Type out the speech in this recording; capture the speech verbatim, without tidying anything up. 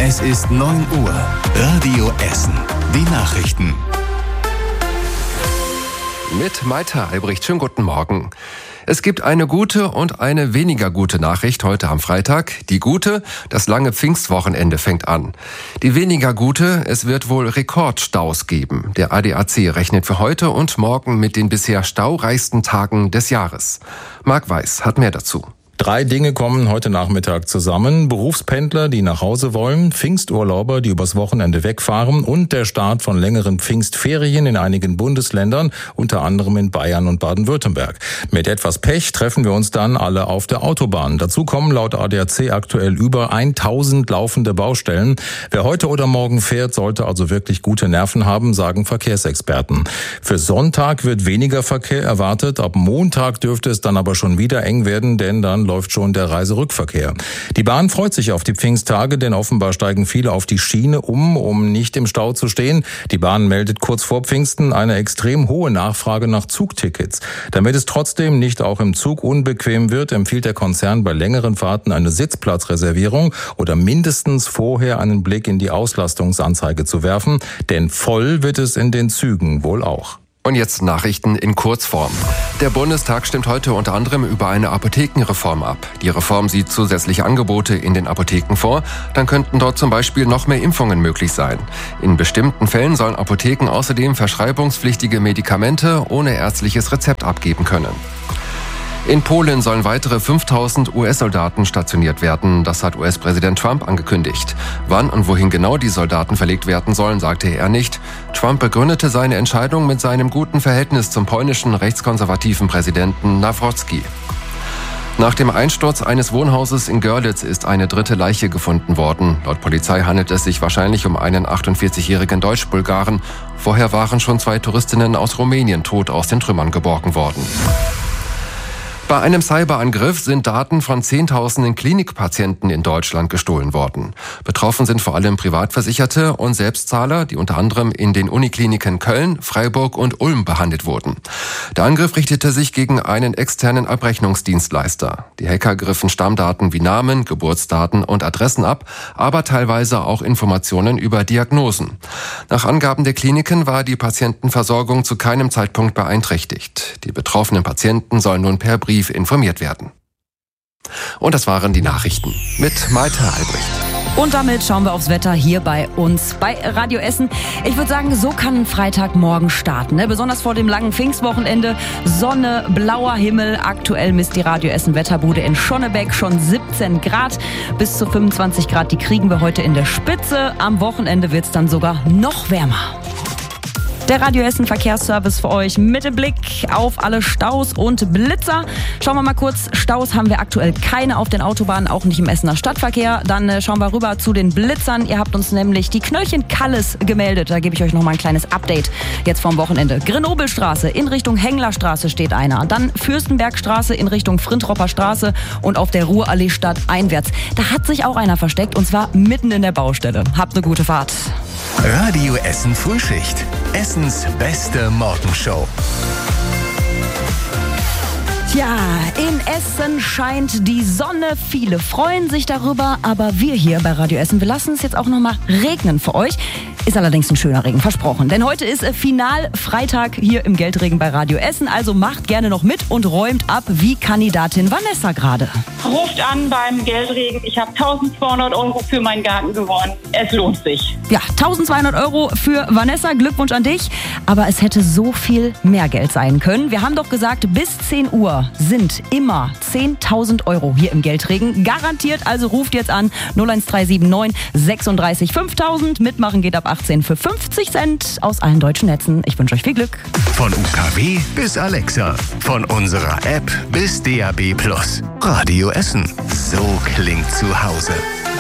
Es ist neun Uhr. Radio Essen. Die Nachrichten. Mit Maita Albrecht. Schönen guten Morgen. Es gibt eine gute und eine weniger gute Nachricht heute am Freitag. Die gute, das lange Pfingstwochenende fängt an. Die weniger gute, es wird wohl Rekordstaus geben. Der A D A C rechnet für heute und morgen mit den bisher staureichsten Tagen des Jahres. Marc Weiß hat mehr dazu. Drei Dinge kommen heute Nachmittag zusammen. Berufspendler, die nach Hause wollen, Pfingsturlauber, die übers Wochenende wegfahren und der Start von längeren Pfingstferien in einigen Bundesländern, unter anderem in Bayern und Baden-Württemberg. Mit etwas Pech treffen wir uns dann alle auf der Autobahn. Dazu kommen laut A D A C aktuell über tausend laufende Baustellen. Wer heute oder morgen fährt, sollte also wirklich gute Nerven haben, sagen Verkehrsexperten. Für Sonntag wird weniger Verkehr erwartet. Ab Montag dürfte es dann aber schon wieder eng werden, denn dann läuft schon der Reiserückverkehr. Die Bahn freut sich auf die Pfingsttage, denn offenbar steigen viele auf die Schiene um, um nicht im Stau zu stehen. Die Bahn meldet kurz vor Pfingsten eine extrem hohe Nachfrage nach Zugtickets. Damit es trotzdem nicht auch im Zug unbequem wird, empfiehlt der Konzern bei längeren Fahrten eine Sitzplatzreservierung oder mindestens vorher einen Blick in die Auslastungsanzeige zu werfen, denn voll wird es in den Zügen wohl auch. Und jetzt Nachrichten in Kurzform. Der Bundestag stimmt heute unter anderem über eine Apothekenreform ab. Die Reform sieht zusätzliche Angebote in den Apotheken vor. Dann könnten dort zum Beispiel noch mehr Impfungen möglich sein. In bestimmten Fällen sollen Apotheken außerdem verschreibungspflichtige Medikamente ohne ärztliches Rezept abgeben können. In Polen sollen weitere fünftausend U S-Soldaten stationiert werden. Das hat U S-Präsident Trump angekündigt. Wann und wohin genau die Soldaten verlegt werden sollen, sagte er nicht. Trump begründete seine Entscheidung mit seinem guten Verhältnis zum polnischen rechtskonservativen Präsidenten Nawrocki. Nach dem Einsturz eines Wohnhauses in Görlitz ist eine dritte Leiche gefunden worden. Laut Polizei handelt es sich wahrscheinlich um einen achtundvierzigjährigen Deutsch-Bulgaren. Vorher waren schon zwei Touristinnen aus Rumänien tot aus den Trümmern geborgen worden. Bei einem Cyberangriff sind Daten von Zehntausenden Klinikpatienten in Deutschland gestohlen worden. Betroffen sind vor allem Privatversicherte und Selbstzahler, die unter anderem in den Unikliniken Köln, Freiburg und Ulm behandelt wurden. Der Angriff richtete sich gegen einen externen Abrechnungsdienstleister. Die Hacker griffen Stammdaten wie Namen, Geburtsdaten und Adressen ab, aber teilweise auch Informationen über Diagnosen. Nach Angaben der Kliniken war die Patientenversorgung zu keinem Zeitpunkt beeinträchtigt. Die betroffenen Patienten sollen nun per Brief informiert werden. Und das waren die Nachrichten mit Maita Albrecht. Und damit schauen wir aufs Wetter hier bei uns bei Radio Essen. Ich würde sagen, so kann ein Freitagmorgen starten, ne? Besonders vor dem langen Pfingstwochenende. Sonne, blauer Himmel. Aktuell misst die Radio Essen Wetterbude in Schonnebeck schon siebzehn Grad. Bis zu fünfundzwanzig Grad, die kriegen wir heute in der Spitze. Am Wochenende wird es dann sogar noch wärmer. Der Radio Essen Verkehrsservice für euch mit dem Blick auf alle Staus und Blitzer. Schauen wir mal kurz, Staus haben wir aktuell keine auf den Autobahnen, auch nicht im Essener Stadtverkehr. Dann äh, schauen wir rüber zu den Blitzern. Ihr habt uns nämlich die Knöllchen Kalles gemeldet. Da gebe ich euch noch mal ein kleines Update jetzt vom Wochenende. Grenobelstraße in Richtung Henglerstraße steht einer. Dann Fürstenbergstraße in Richtung Frintropper Straße und auf der Ruhrallee Stadt einwärts. Da hat sich auch einer versteckt und zwar mitten in der Baustelle. Habt eine gute Fahrt. Radio Essen Frühschicht. Essens beste Morgenshow. Tja, in Essen scheint die Sonne. Viele freuen sich darüber, aber wir hier bei Radio Essen, wir lassen es jetzt auch noch mal regnen für euch. Ist allerdings ein schöner Regen, versprochen. Denn heute ist Final-Freitag hier im Geldregen bei Radio Essen. Also macht gerne noch mit und räumt ab, wie Kandidatin Vanessa gerade. Ruft an beim Geldregen. Ich habe tausendzweihundert Euro für meinen Garten gewonnen. Es lohnt sich. Ja, tausendzweihundert Euro für Vanessa. Glückwunsch an dich. Aber es hätte so viel mehr Geld sein können. Wir haben doch gesagt, bis zehn Uhr sind immer zehntausend Euro hier im Geldregen. Garantiert, also ruft jetzt an null eins drei sieben neun sechsunddreißig fünftausend. Mitmachen geht ab achtzehn für fünfzig Cent aus allen deutschen Netzen. Ich wünsche euch viel Glück. Von U K W bis Alexa. Von unserer App bis D A B Plus. Radio Essen. So klingt zu Hause.